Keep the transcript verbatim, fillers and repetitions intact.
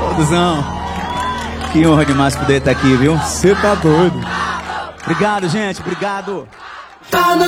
Duzão, que honra demais poder estar aqui, viu? Você tá doido. Obrigado, gente, obrigado. Tá no